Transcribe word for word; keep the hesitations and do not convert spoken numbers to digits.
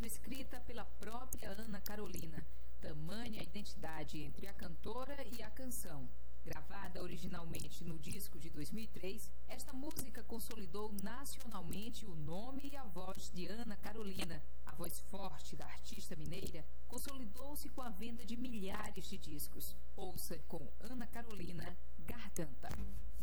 mesmo escrita pela própria Ana Carolina. Tamanha a identidade entre a cantora e a canção. Gravada originalmente no disco de dois mil e três, esta música consolidou nacionalmente o nome e a voz de Ana Carolina. A voz forte da artista mineira consolidou-se com a venda de milhares de discos. Ouça com Ana Carolina, Garganta.